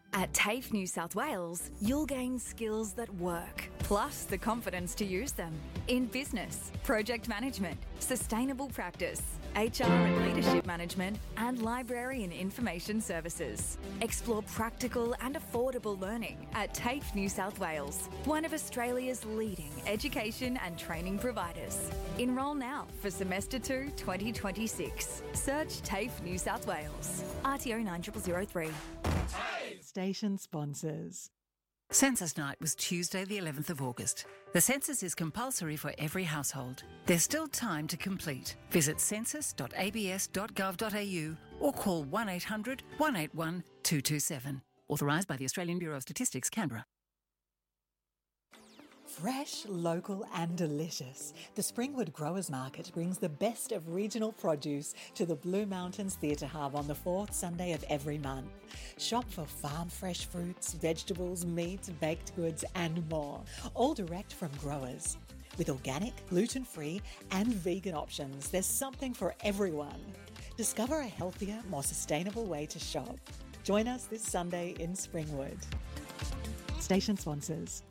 At TAFE New South Wales, you'll gain skills that work, plus the confidence to use them in business, project management, sustainable practice, HR and leadership management, and library and information services. Explore practical and affordable learning at TAFE New South Wales, one of Australia's leading education and training providers. Enrol now for Semester 2 2026. Search TAFE New South Wales. RTO 9003. Station sponsors. Census Night was Tuesday the 11th of August. The census is compulsory for every household. There's still time to complete. Visit census.abs.gov.au or call 1800 181 227. Authorised by the Australian Bureau of Statistics, Canberra. Fresh, local and delicious, the Springwood Growers Market brings the best of regional produce to the Blue Mountains Theatre Hub on the fourth Sunday of every month. Shop for farm-fresh fruits, vegetables, meat, baked goods and more, all direct from growers. With organic, gluten-free and vegan options, there's something for everyone. Discover a healthier, more sustainable way to shop. Join us this Sunday in Springwood. Station sponsors.